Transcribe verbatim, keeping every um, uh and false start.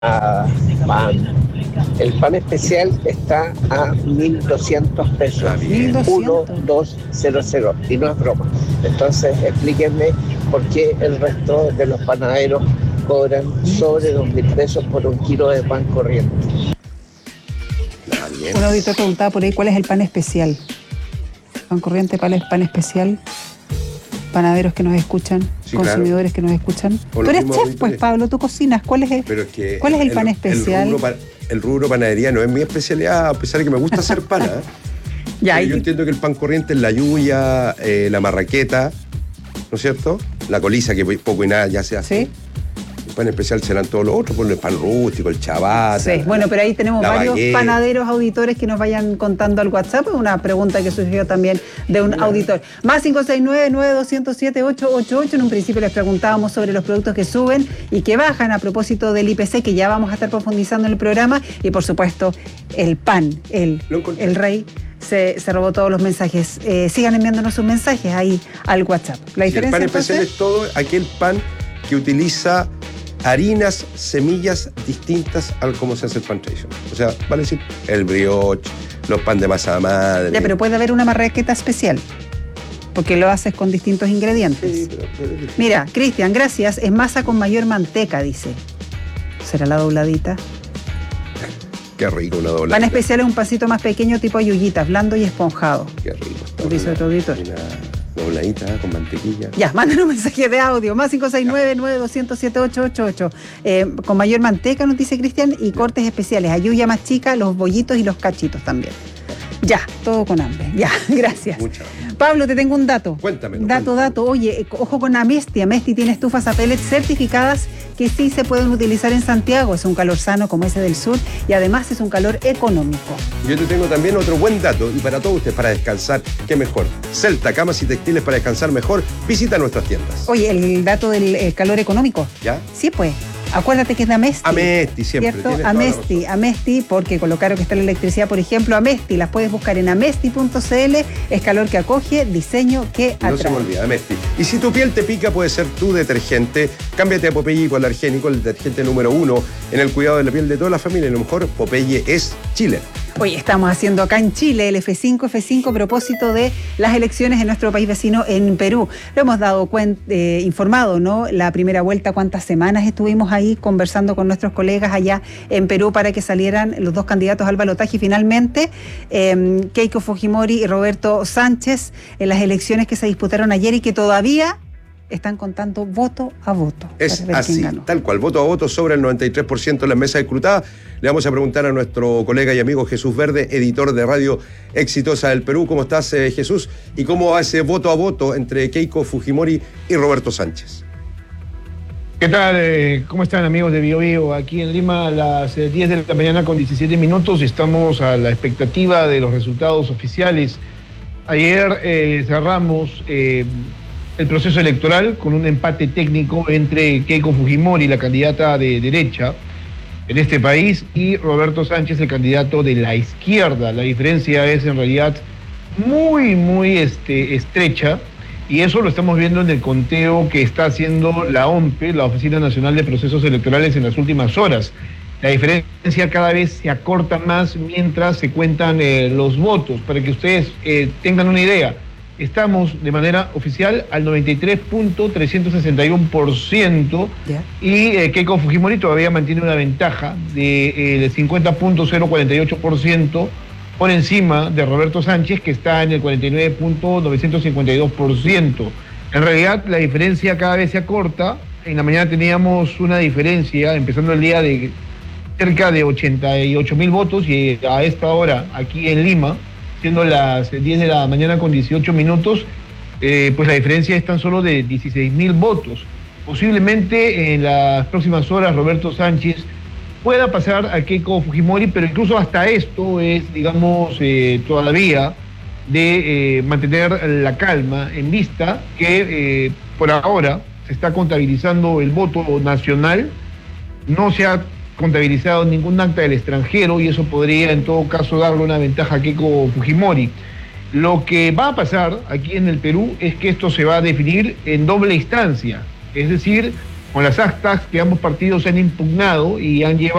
Ah, pan. El pan especial está a mil doscientos pesos. Ah, bien. mil doscientos. uno dos cero cero. Y no es broma. Entonces, explíquenme por qué el resto de los panaderos cobran sobre dos mil pesos por un kilo de pan corriente. Ah, bien. Un auditor preguntaba por ahí cuál es el pan especial. Pan corriente, pan, pan especial. Panaderos que nos escuchan, Sí, consumidores que nos escuchan. O Tú los eres mismos chef, pues, auditores. Pablo, tú cocinas. ¿Cuál es el, Pero es que ¿cuál es el pan especial? El rubro, pa- el rubro panadería no es mi especialidad, a pesar de que me gusta hacer pan. ¿eh? Ya, Pero y- yo entiendo que el pan corriente es la yuya, eh, la marraqueta, ¿no es cierto? La coliza, que poco y nada ya se hace. ¿Sí? El pan especial serán todos los otros, por el pan rústico, el chabata. Sí, bueno, pero ahí tenemos la varios baguette. panaderos auditores que nos vayan contando al WhatsApp. Una pregunta que surgió también de un auditor. Más cinco seis nueve, nueve dos cero siete, ocho ocho ocho. En un principio les preguntábamos sobre los productos que suben y que bajan a propósito del I P C, que ya vamos a estar profundizando en el programa. Y por supuesto, el pan, el, Lo encontré. el rey. Se, se robó todos los mensajes. Eh, sigan enviándonos sus mensajes ahí al WhatsApp. La Sí, el diferencia pan especial entonces, es todo aquel pan que utiliza harinas, semillas distintas al cómo se hace el pan tradicional. O sea, vale decir, el brioche, los pan de masa madre. ya, pero puede haber una marraqueta especial, porque lo haces con distintos ingredientes. Sí, pero- pero- Mira, Cristian, gracias. Es masa con mayor manteca, dice. ¿Será la dobladita? Qué rico una doblada. Pan especial es un pancito más pequeño tipo ayullitas, blando y esponjado. Qué rico. está Dice una- otro auditor. Una dobladita con mantequilla. Ya, mándanos un mensaje de audio. Más cinco seis nueve, nueve dos cero siete, ocho ocho ocho. Eh, con mayor manteca, nos dice Cristian, y cortes especiales. Ayuya más chica, los bollitos y los cachitos también. Ya, todo con hambre. Ya, gracias. Mucha. Pablo, te tengo un dato. Cuéntamelo, Dato, cuéntame. dato. Oye, ojo con Amesti. Amesti tiene estufas a pellets certificadas que sí se pueden utilizar en Santiago. Es un calor sano como ese del sur y además es un calor económico. Yo te tengo también otro buen dato, y para todos ustedes, para descansar, qué mejor. Celta, camas y textiles para descansar mejor. Visita nuestras tiendas. Oye, el dato del eh, calor económico. ¿Ya? Sí, pues. Acuérdate que es de Amesti. Amesti siempre. ¿Cierto? tienes toda la Amesti, razón. Amesti, porque con lo caro que está la electricidad, por ejemplo, Amesti, las puedes buscar en amesti punto c l. Es calor que acoge, diseño que atrae. No se me olvida, Amesti. Y si tu piel te pica, puede ser tu detergente. Cámbiate a Popeye Hipoalergénico, el detergente número uno en el cuidado de la piel de toda la familia. Y lo mejor, Popeye es Chile. Hoy estamos haciendo acá en Chile el F cinco, F cinco a propósito de las elecciones en nuestro país vecino, en Perú. Lo hemos dado cuenta, eh, informado, ¿no? La primera vuelta, cuántas semanas estuvimos ahí conversando con nuestros colegas allá en Perú para que salieran los dos candidatos al balotaje. Y finalmente, eh, Keiko Fujimori y Roberto Sánchez en las elecciones que se disputaron ayer y que todavía están contando voto a voto. Es para ver así, quién ganó. tal cual, voto a voto sobre el noventa y tres por ciento en las mesas escrutadas. Le vamos a preguntar a nuestro colega y amigo Jesús Verde, editor de Radio Exitosa del Perú. ¿Cómo estás, eh, Jesús? ¿Y cómo va ese voto a voto entre Keiko Fujimori y Roberto Sánchez? ¿Qué tal? Eh, ¿Cómo están, amigos de Bio Bio? Aquí en Lima a las eh, diez de la mañana con diecisiete minutos. Estamos a la expectativa de los resultados oficiales. Ayer eh, cerramos eh, el proceso electoral con un empate técnico entre Keiko Fujimori, la candidata de derecha en este país, y Roberto Sánchez, el candidato de la izquierda. La diferencia es en realidad muy, muy este, estrecha. Y eso lo estamos viendo en el conteo que está haciendo la O M P E, la Oficina Nacional de Procesos Electorales, en las últimas horas. La diferencia cada vez se acorta más mientras se cuentan eh, los votos. Para que ustedes eh, tengan una idea, estamos de manera oficial al noventa y tres punto trescientos sesenta y uno por ciento Ya. y eh, Keiko Fujimori todavía mantiene una ventaja del cincuenta punto cero cuarenta y ocho por ciento por encima de Roberto Sánchez, que está en el cuarenta y nueve punto novecientos cincuenta y dos por ciento. En realidad, la diferencia cada vez se acorta. En la mañana teníamos una diferencia, empezando el día, de cerca de ochenta y ocho mil votos, y a esta hora, aquí en Lima, siendo las diez de la mañana con dieciocho minutos, eh, pues la diferencia es tan solo de dieciséis mil votos. Posiblemente en las próximas horas Roberto Sánchez pueda pasar a Keiko Fujimori, pero incluso hasta esto es, digamos, eh, todavía de eh, mantener la calma en vista que eh, por ahora se está contabilizando el voto nacional, no se ha contabilizado ningún acta del extranjero y eso podría en todo caso darle una ventaja a Keiko Fujimori. Lo que va a pasar aquí en el Perú es que esto se va a definir en doble instancia, es decir, con las actas que ambos partidos han impugnado y han llevado